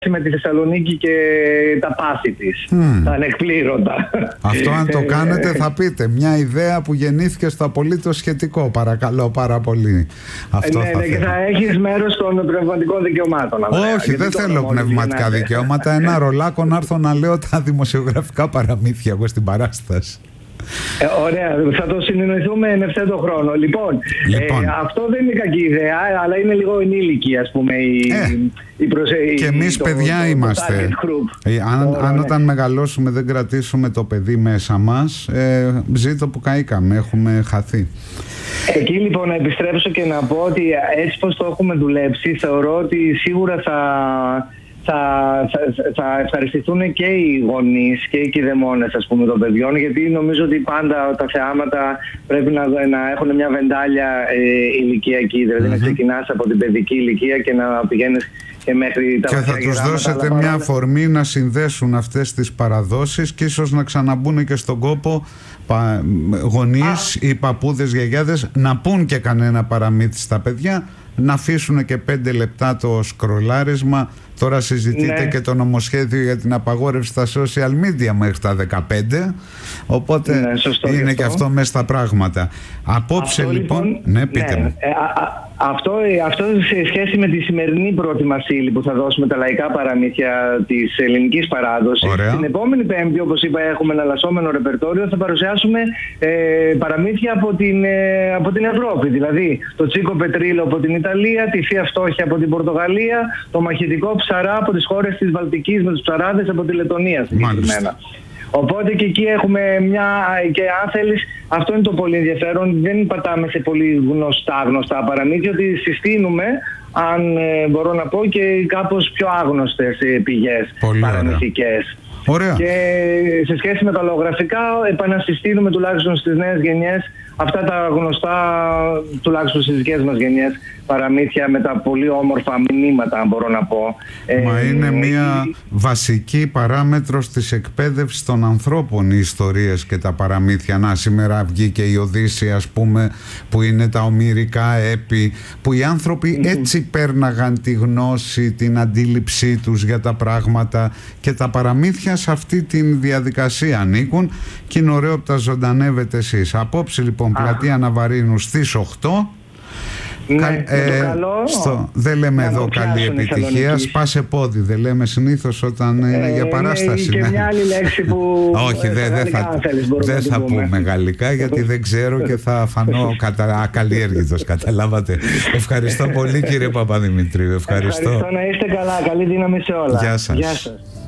με τη Θεσσαλονίκη και τα πάθη της, τα ανεκπλήρωτα. Αυτό αν το κάνετε θα πείτε μια ιδέα που γεννήθηκε στο απολύτως σχετικό, παρακαλώ πάρα πολύ. Αυτό ναι, και θα έχεις μέρος των πνευματικών δικαιωμάτων. Όχι, δεν θέλω πνευματικά δικαιώματα. Ένα ρολάκο να έρθω να λέω τα δημοσιογραφικά παραμύθια εγώ στην παράσταση. Ωραία, θα το συνεννοηθούμε εν ευθέτω χρόνο. Λοιπόν, αυτό δεν είναι κακή ιδέα, αλλά είναι λίγο ενήλικη, ας πούμε, και εμείς παιδιά είμαστε. Αν όταν μεγαλώσουμε δεν κρατήσουμε το παιδί μέσα μας, ζήτω που καήκαμε, έχουμε χαθεί. Εκεί λοιπόν να επιστρέψω και να πω ότι έτσι πως το έχουμε δουλέψει, θεωρώ ότι σίγουρα θα ευχαριστηθούν και οι γονείς και οι κηδεμόνες, ας πούμε, των παιδιών, γιατί νομίζω ότι πάντα τα θεάματα πρέπει να έχουν μια βεντάλια ηλικιακή, δηλαδή να ξεκινάς από την παιδική ηλικία και να πηγαίνεις και μέχρι τα και θα τους δώσετε μια αφορμή να συνδέσουν αυτές τις παραδόσεις και ίσως να ξαναμπούν και στον κόπο γονείς ή παππούδες, γιαγιάδες να πούν και κανένα παραμύθι στα παιδιά, να αφήσουν και 5 λεπτά το σκρολάρισμα. Τώρα συζητείτε και το νομοσχέδιο για την απαγόρευση στα social media μέχρι τα 15, οπότε είναι και αυτό μέσα στα πράγματα. Απόψε αυτό, λοιπόν, ναι, πείτε μου. Αυτό σε σχέση με τη σημερινή πρώτη μας ύλη που θα δώσουμε, τα λαϊκά παραμύθια της ελληνικής παράδοσης. Την επόμενη Πέμπτη, όπως είπα, έχουμε εναλλασσόμενο ρεπερτόριο, θα παρουσιάσουμε παραμύθια από την Ευρώπη. Δηλαδή το Τσίκο Πετρίλο από την Ιταλία, τη Θεία Φτώχεια από την Πορτογαλία, το μαχητικό ψαρά από τις χώρες της Βαλτικής με τους ψαράδες από τη Λετωνία συγκεκριμένα. Οπότε και εκεί έχουμε και αν θέλεις, αυτό είναι το πολύ ενδιαφέρον, δεν πατάμε σε πολύ γνωστά παραμύθια, ότι συστήνουμε, αν μπορώ να πω, και κάπως πιο άγνωστες πηγές παραμυθικές. Ωραία. Και σε σχέση με τα λογογραφικά επανασυστήνουμε τουλάχιστον στις νέες γενιές αυτά τα γνωστά, τουλάχιστον στις δικές μας γενιές, παραμύθια με τα πολύ όμορφα μηνύματα, αν μπορώ να πω. Μα είναι μια βασική παράμετρος της εκπαίδευσης των ανθρώπων οι ιστορίες και τα παραμύθια. Να, σήμερα βγήκε η Οδύσσεια, ας πούμε, που είναι τα ομηρικά έπι, που οι άνθρωποι έτσι πέρναγαν τη γνώση, την αντίληψή τους για τα πράγματα, και τα παραμύθια σε αυτή τη διαδικασία ανήκουν και είναι ωραίο που τα ζωντανεύετε εσείς. Απόψε λοιπόν Πλατεία Ναβαρίνου στις 8. Δεν λέμε εδώ καλή επιτυχία, σπάσε πόδι, δεν λέμε συνήθως όταν είναι για παράσταση. Και μια άλλη λέξη που όχι, δεν θα πούμε γαλλικά, γιατί δεν ξέρω και θα φανώ ακαλλιέργητος, καταλάβατε. Ευχαριστώ πολύ, κύριε Παπαδημητρίου. Ευχαριστώ, να είστε καλά, καλή δύναμη σε όλα. Γεια σας.